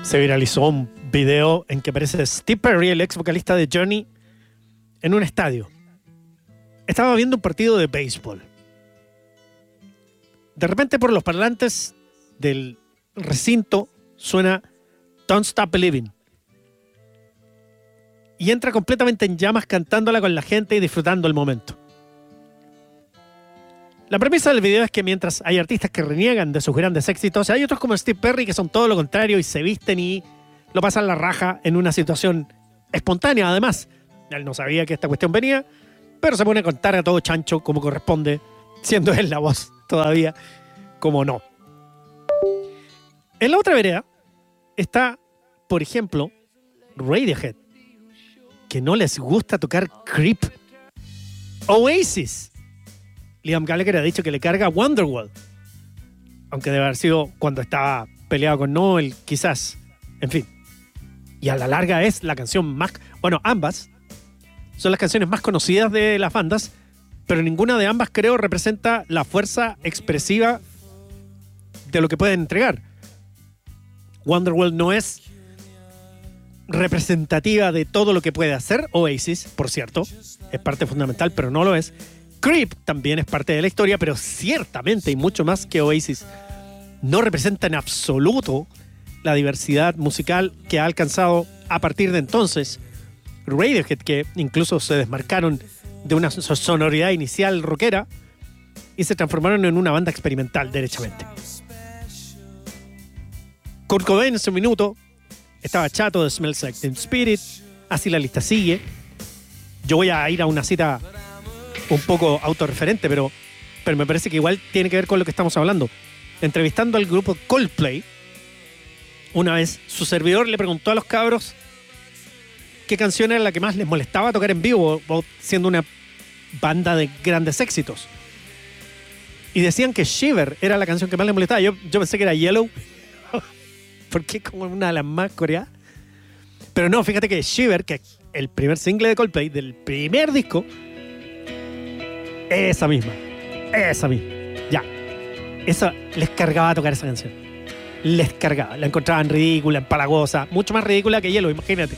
Se viralizó un video en que aparece Steve Perry, el ex vocalista de Journey, en un estadio. Estaba viendo un partido de béisbol. De repente, por los parlantes del recinto suena Don't Stop Believing. Y entra completamente en llamas cantándola con la gente y disfrutando el momento. La premisa del video es que mientras hay artistas que reniegan de sus grandes éxitos, hay otros como Steve Perry que son todo lo contrario y se visten y lo pasan la raja en una situación espontánea. Además, él no sabía que esta cuestión venía, pero se pone a contar a todo chancho como corresponde, siendo él la voz todavía como no. En la otra vereda está, por ejemplo, Radiohead, que no les gusta tocar Creep. Oasis. Liam Gallagher ha dicho que le carga Wonderwall. Aunque debe haber sido cuando estaba peleado con Noel, quizás. En fin. Y a la larga es la canción más... Bueno, ambas son las canciones más conocidas de las bandas, pero ninguna de ambas, creo, representa la fuerza expresiva de lo que pueden entregar. Wonderwall no es representativa de todo lo que puede hacer Oasis, por cierto. Es parte fundamental, pero no lo es. Creep también es parte de la historia, pero ciertamente y mucho más que Oasis no representa en absoluto la diversidad musical que ha alcanzado a partir de entonces Radiohead, que incluso se desmarcaron de una sonoridad inicial rockera y se transformaron en una banda experimental, derechamente. Kurt Cobain en su minuto estaba chato de Smells Like Teen Spirit, así la lista sigue. Yo voy a ir a una cita un poco autorreferente, pero me parece que igual tiene que ver con lo que estamos hablando. Entrevistando al grupo Coldplay, una vez su servidor le preguntó a los cabros qué canción era la que más les molestaba tocar en vivo, siendo una banda de grandes éxitos. Y decían que Shiver era la canción que más les molestaba. Yo pensé que era Yellow, porque es como una de las más coreanas. Pero no, fíjate que Shiver, que es el primer single de Coldplay, del primer disco, esa misma. Ya. Eso les cargaba tocar esa canción. Les cargaba. La encontraban ridícula, empalagosa. Mucho más ridícula que Yellow, imagínate.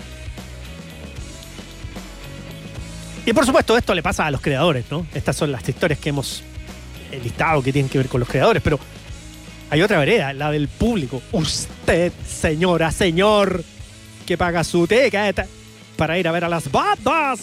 Y por supuesto, esto le pasa a los creadores, ¿no? Estas son las historias que hemos listado que tienen que ver con los creadores. Pero hay otra vereda, la del público. Usted, señora, señor, que paga su ticket para ir a ver a las bandas.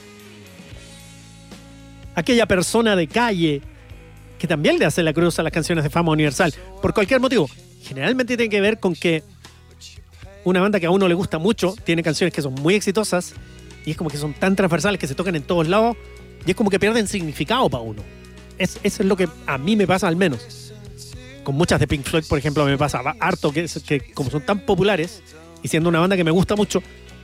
Aquella persona de calle que también le hace la cruz a las canciones de fama universal, por cualquier motivo. Generalmente tiene que ver con que una banda que a uno le gusta mucho tiene canciones que son muy exitosas y es como que son tan transversales que se tocan en todos lados y es como que pierden significado para uno. Eso es lo que a mí me pasa, al menos. Con muchas de Pink Floyd, por ejemplo, me pasa harto que como son tan populares y siendo una banda que me gusta mucho,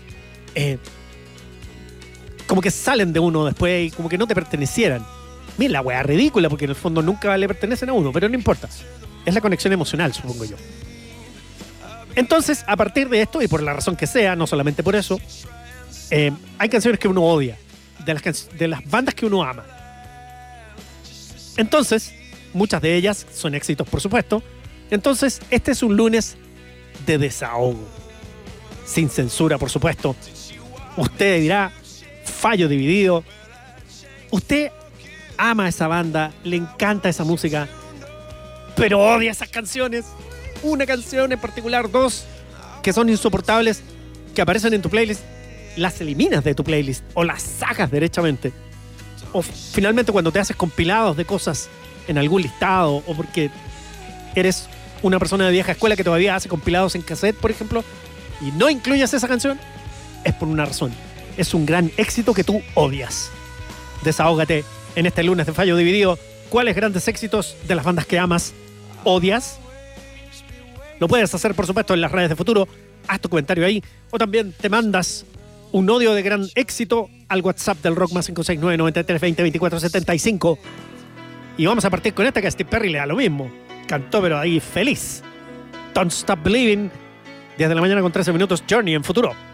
como que salen de uno después y como que no te pertenecieran. Mira, la weá ridícula, porque en el fondo nunca le pertenecen a uno, pero no importa. Es la conexión emocional, supongo yo. Entonces, a partir de esto, y por la razón que sea, no solamente por eso, hay canciones que uno odia, de las bandas que uno ama. Entonces, muchas de ellas son éxitos, por supuesto. Entonces, este es un lunes de desahogo. Sin censura, por supuesto. Usted dirá, fallo dividido. Usted ama a esa banda, le encanta esa música, pero odia esas canciones. Una canción en particular, dos, que son insoportables, que aparecen en tu playlist, las eliminas de tu playlist o las sacas derechamente. O finalmente cuando te haces compilados de cosas en algún listado, o porque eres una persona de vieja escuela que todavía hace compilados en cassette, por ejemplo, y no incluyes esa canción, es por una razón. Es un gran éxito que tú odias. Desahógate en este lunes de Fallo Dividido. ¿Cuáles grandes éxitos de las bandas que amas odias? Lo puedes hacer, por supuesto, en las redes de Futuro. Haz tu comentario ahí. O también te mandas un odio de gran éxito al WhatsApp del Rock más 569-9320-2475. Y vamos a partir con esta que a Steve Perry le da lo mismo. Cantó, pero ahí feliz. Don't Stop Believing. 10 de la mañana con 13 minutos. Journey en Futuro.